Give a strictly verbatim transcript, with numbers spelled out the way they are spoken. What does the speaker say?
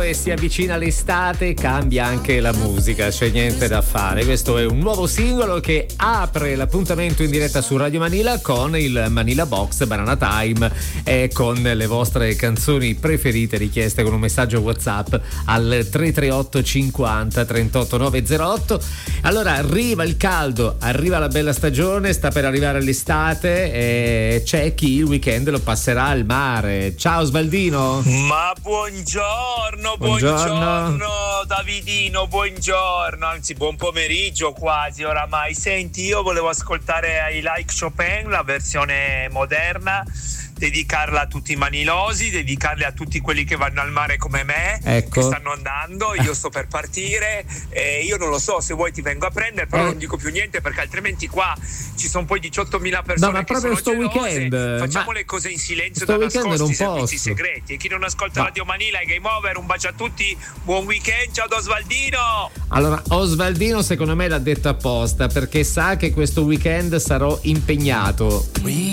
e si avvicina l'estate, cambia anche la musica, c'è niente da fare. Questo è un nuovo singolo che apre l'appuntamento in diretta su Radio Manila con il Manila Box Banana Time e con le vostre canzoni preferite richieste con un messaggio WhatsApp al tre tre otto cinquanta trentotto novecentotto. Allora arriva il caldo, arriva la bella stagione, sta per arrivare l'estate e c'è chi il weekend lo passerà al mare. Ciao Osvaldino. Ma buongiorno, buongiorno, buongiorno Davidino, buongiorno, anzi buon pomeriggio quasi oramai. Senti, io volevo ascoltare I Like Chopin, la versione moderna, dedicarla a tutti i manilosi, dedicarla a tutti quelli che vanno al mare come me, ecco, che stanno andando. Io sto per partire e io non lo so, se vuoi ti vengo a prendere, però eh. non dico più niente perché altrimenti qua ci sono poi diciottomila persone. No, ma che proprio sono sto gelose. weekend Facciamo ma le cose in silenzio, sto da weekend nascosti, non servizi posso. segreti. E chi non ascolta ma... Radio Manila e Game Over, un bacio a tutti, buon weekend, ciao da Osvaldino. Allora Osvaldino secondo me l'ha detto apposta perché sa che questo weekend sarò impegnato.